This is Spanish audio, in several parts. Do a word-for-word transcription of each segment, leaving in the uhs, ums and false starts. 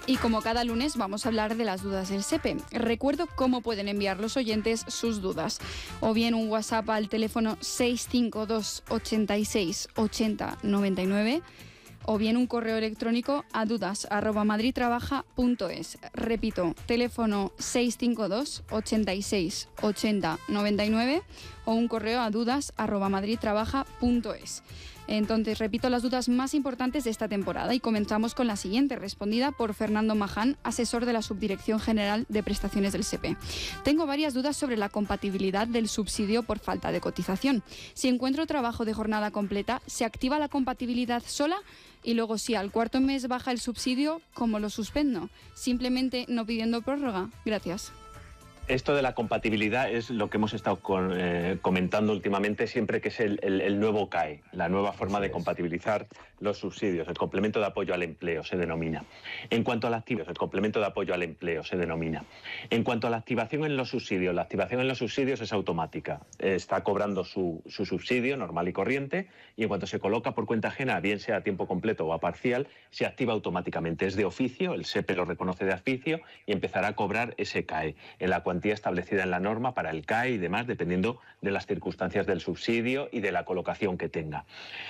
Y como cada lunes vamos a hablar de las dudas del SEPE. Recuerdo cómo pueden enviar los oyentes sus dudas. O bien un WhatsApp al teléfono seis cinco dos, ochenta y seis, ochenta, noventa y nueve o bien un correo electrónico a dudas arroba madridtrabaja punto es. Repito, teléfono seis cinco dos, ochenta y seis, ochenta, noventa y nueve o un correo a dudas arroba madridtrabaja punto es. Entonces, repito las dudas más importantes de esta temporada y comenzamos con la siguiente, respondida por Fernando Maján, asesor de la Subdirección General de Prestaciones del SEPE. Tengo varias dudas sobre la compatibilidad del subsidio por falta de cotización. Si encuentro trabajo de jornada completa, ¿se activa la compatibilidad sola? Y luego, si al cuarto mes baja el subsidio, ¿cómo lo suspendo? ¿Simplemente no pidiendo prórroga? Gracias. Esto de la compatibilidad es lo que hemos estado con, eh, comentando últimamente siempre, que es el, el, el nuevo C A E, la nueva forma de compatibilizar los subsidios. El complemento de apoyo al empleo se denomina. En cuanto a la activación, el complemento de apoyo al empleo se denomina. En cuanto a la activación en los subsidios, la activación en los subsidios es automática. Está cobrando su, su subsidio normal y corriente y en cuanto se coloca por cuenta ajena, bien sea a tiempo completo o a parcial, se activa automáticamente. Es de oficio, el SEPE lo reconoce de oficio y empezará a cobrar ese C A E en la cuantía establecida en la norma para el C A E y demás, dependiendo de las circunstancias del subsidio y de la colocación que tenga.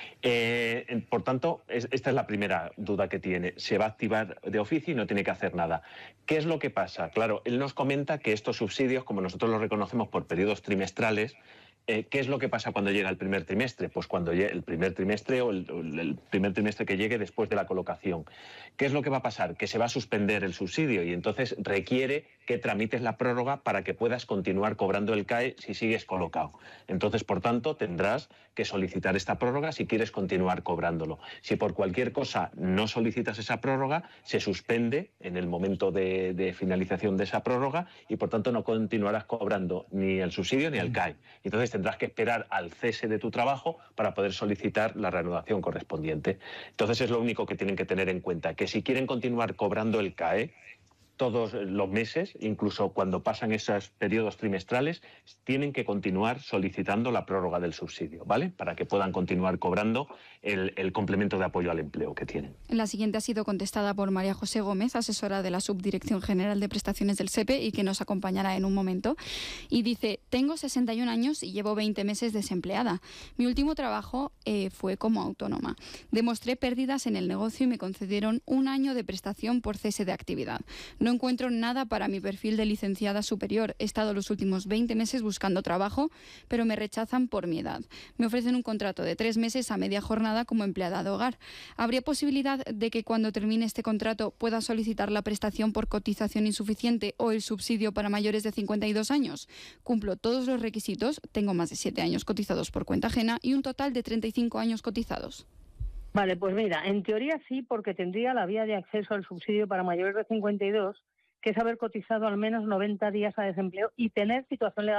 Eh, por tanto, es, esta es la primera duda que tiene. Se va a activar de oficio y no tiene que hacer nada. ¿Qué es lo que pasa? Claro, él nos comenta que estos subsidios, como nosotros los reconocemos por periodos trimestrales, Eh, ¿qué es lo que pasa cuando llega el primer trimestre? Pues cuando llegue el primer trimestre o el, el primer trimestre que llegue después de la colocación. ¿Qué es lo que va a pasar? Que se va a suspender el subsidio y entonces requiere que tramites la prórroga para que puedas continuar cobrando el C A E si sigues colocado. Entonces, por tanto, tendrás que solicitar esta prórroga si quieres continuar cobrándolo. Si por cualquier cosa no solicitas esa prórroga, se suspende en el momento de, de finalización de esa prórroga y, por tanto, no continuarás cobrando ni el subsidio ni el C A E. Entonces, tendrás que esperar al cese de tu trabajo para poder solicitar la reanudación correspondiente. Entonces es lo único que tienen que tener en cuenta, que si quieren continuar cobrando el C A E todos los meses, incluso cuando pasan esos periodos trimestrales, tienen que continuar solicitando la prórroga del subsidio, ¿vale? Para que puedan continuar cobrando el, el complemento de apoyo al empleo que tienen. La siguiente ha sido contestada por María José Gómez, asesora de la Subdirección General de Prestaciones del SEPE y que nos acompañará en un momento. Y dice, tengo sesenta y un años y llevo veinte meses desempleada. Mi último trabajo eh, fue como autónoma. Demostré pérdidas en el negocio y me concedieron un año de prestación por cese de actividad. No encuentro nada para mi perfil de licenciada superior. He estado los últimos veinte meses buscando trabajo, pero me rechazan por mi edad. Me ofrecen un contrato de tres meses a media jornada como empleada de hogar. ¿Habría posibilidad de que cuando termine este contrato pueda solicitar la prestación por cotización insuficiente o el subsidio para mayores de cincuenta y dos años? Cumplo todos los requisitos, tengo más de siete años cotizados por cuenta ajena y un total de treinta y cinco años cotizados. Vale, pues mira, en teoría sí, porque tendría la vía de acceso al subsidio para mayores de cincuenta y dos, que es haber cotizado al menos noventa días a desempleo y tener situación legal